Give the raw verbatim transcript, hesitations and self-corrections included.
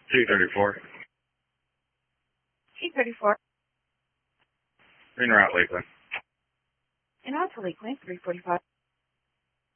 two thirty-four. two thirty-four. En route, Lakeland. En route to Lakeland, three forty-five.